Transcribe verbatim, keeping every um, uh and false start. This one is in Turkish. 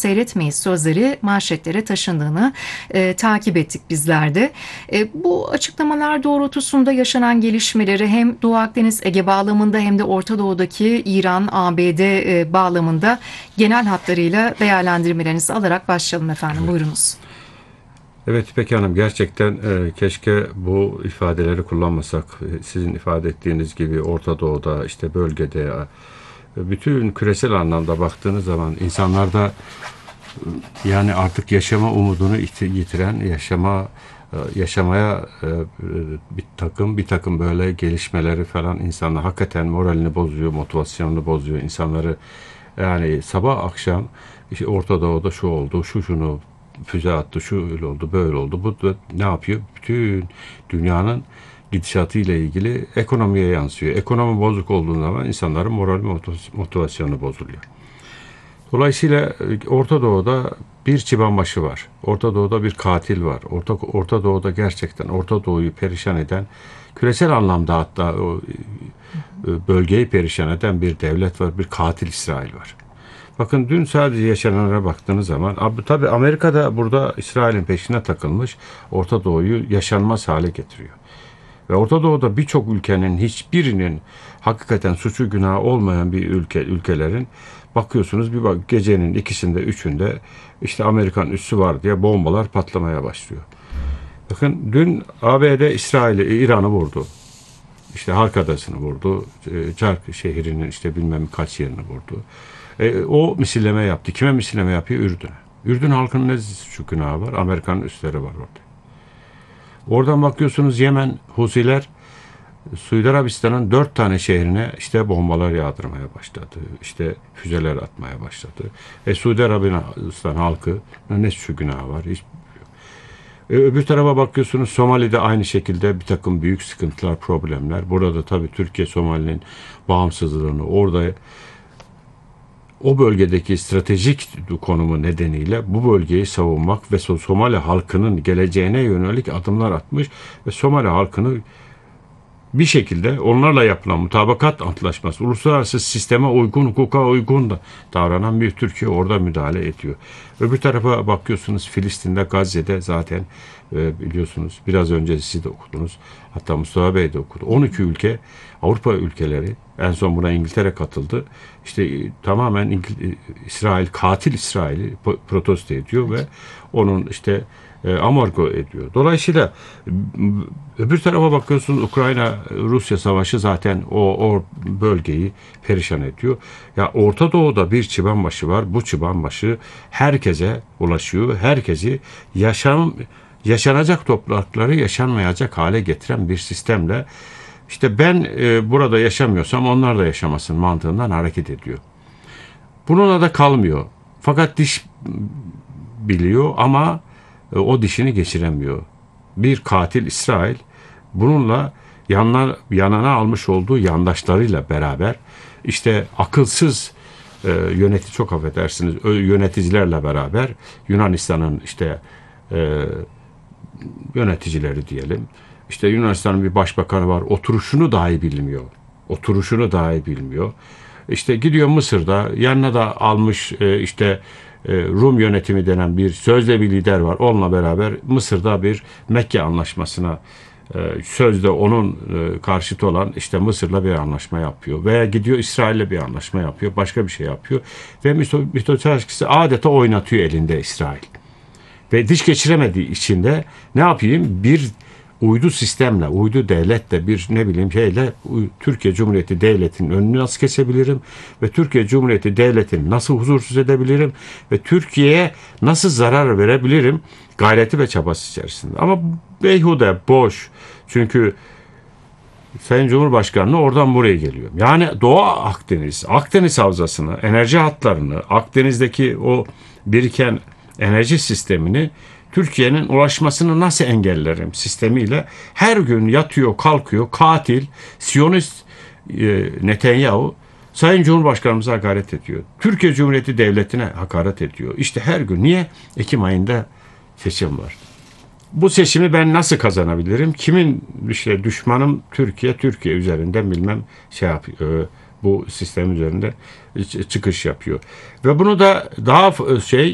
seyretmeyiz sözleri manşetlere taşındığını e, takip ettik bizler de. E, bu açıklamalar doğrultusunda yaşanan gelişmeleri hem Doğu Akdeniz Ege bağlamında hem de Orta Doğu'daki İran, A B D e, bağlamında genel hatlarıyla değerlendirmelerinizi alarak başlayalım efendim. Evet. Buyurunuz. Evet İpek Hanım, gerçekten e, keşke bu ifadeleri kullanmasak. Sizin ifade ettiğiniz gibi Orta Doğu'da, işte bölgede, e, bütün küresel anlamda baktığınız zaman insanlarda e, yani artık yaşama umudunu yitiren, yaşama e, yaşamaya e, bir takım bir takım böyle gelişmeleri falan insanlar hakikaten moralini bozuyor, motivasyonunu bozuyor insanları. Yani sabah akşam işte Orta Doğu'da şu oldu, şu şunu füze attı, şu öyle oldu, böyle oldu. Bu da ne yapıyor? Bütün dünyanın gidişatı ile ilgili ekonomiye yansıyor. Ekonomi bozuk olduğu zaman insanların moral motivasyonu bozuluyor. Dolayısıyla Orta Doğu'da bir çıbanbaşı var. Orta Doğu'da bir katil var. Orta, Orta Doğu'da gerçekten Orta Doğu'yu perişan eden, küresel anlamda hatta o bölgeyi perişan eden bir devlet var. Bir katil İsrail var. Bakın dün sadece yaşananlara baktığınız zaman tabii Amerika'da burada İsrail'in peşine takılmış, Orta Doğu'yu yaşanmaz hale getiriyor. Ve Orta Doğu'da birçok ülkenin hiçbirinin hakikaten suçu günahı olmayan bir ülke ülkelerin bakıyorsunuz bir bak gecenin ikisinde üçünde işte Amerikan üssü var diye bombalar patlamaya başlıyor. Bakın dün A B D İsrail'i, İran'ı vurdu. İşte Halk Adası'nı vurdu. Cark şehrinin işte bilmem kaç yerini vurdu. E, o misilleme yaptı. Kime misilleme yapıyor? Ürdün'e. Ürdün halkının ne suçu günahı var? Amerikan üsleri var orada. Oradan bakıyorsunuz Yemen Husiler Suudi Arabistan'ın dört tane şehrine işte bombalar yağdırmaya başladı. İşte füzeler atmaya başladı. E Suudi Arabistan halkı ne suçu günahı var? Hiç E, öbür tarafa bakıyorsunuz Somali'de aynı şekilde bir takım büyük sıkıntılar, problemler. Burada tabii Türkiye Somali'nin bağımsızlığını orada o bölgedeki stratejik konumu nedeniyle bu bölgeyi savunmak ve Somali halkının geleceğine yönelik adımlar atmış ve Somali halkını bir şekilde onlarla yapılan mutabakat antlaşması, uluslararası sisteme uygun, hukuka uygun da davranan bir Türkiye orada müdahale ediyor. Öbür tarafa bakıyorsunuz Filistin'de, Gazze'de zaten e, biliyorsunuz biraz önce siz de okudunuz. Hatta Mustafa Bey de okudu. on iki ülke, Avrupa ülkeleri, en son buna İngiltere katıldı. İşte e, tamamen İngil- İsrail, katil İsrail'i protesto ediyor ve onun işte amorgo ediyor. Dolayısıyla öbür tarafa bakıyorsunuz Ukrayna-Rusya savaşı zaten o, o bölgeyi perişan ediyor. Ya Orta Doğu'da bir çıbanbaşı var. Bu çıbanbaşı herkese ulaşıyor. Herkesi yaşam yaşanacak toprakları yaşanmayacak hale getiren bir sistemle işte ben e, burada yaşamıyorsam onlar da yaşamasın mantığından hareket ediyor. Bununla da kalmıyor. Fakat diş biliyor ama o dişini geçiremiyor. Bir katil İsrail bununla yanına, yanına almış olduğu yandaşlarıyla beraber işte akılsız e, yönetici çok affedersiniz yöneticilerle beraber Yunanistan'ın işte e, yöneticileri diyelim. İşte Yunanistan'ın bir başbakanı var. Oturuşunu dahi bilmiyor. Oturuşunu dahi bilmiyor. İşte gidiyor Mısır'da yanına da almış e, işte Rum yönetimi denen bir sözde bir lider var. Onunla beraber Mısır'da bir Mekke anlaşmasına sözde onun karşıtı olan işte Mısır'la bir anlaşma yapıyor. Veya gidiyor İsrail'le bir anlaşma yapıyor. Başka bir şey yapıyor. Ve Mitsotakis'i adeta oynatıyor elinde İsrail. Ve diş geçiremediği için de ne yapayım? Bir uydu sistemle, uydu devletle bir ne bileyim şeyle Türkiye Cumhuriyeti Devleti'nin önünü nasıl kesebilirim ve Türkiye Cumhuriyeti Devleti'ni nasıl huzursuz edebilirim ve Türkiye'ye nasıl zarar verebilirim gayreti ve çabası içerisinde. Ama beyhude, boş. Çünkü Sayın Cumhurbaşkanı oradan buraya geliyor. Yani Doğu Akdeniz, Akdeniz Havzası'nı, enerji hatlarını, Akdeniz'deki o biriken enerji sistemini Türkiye'nin ulaşmasını nasıl engellerim sistemiyle her gün yatıyor, kalkıyor, katil, Siyonist e, Netanyahu Sayın Cumhurbaşkanımıza hakaret ediyor. Türkiye Cumhuriyeti Devleti'ne hakaret ediyor. İşte her gün. Niye? Ekim ayında seçim var. Bu seçimi ben nasıl kazanabilirim? Kimin işte düşmanım Türkiye, Türkiye üzerinden bilmem şey yapıyor. Bu sistem üzerinde çıkış yapıyor. Ve bunu da daha şey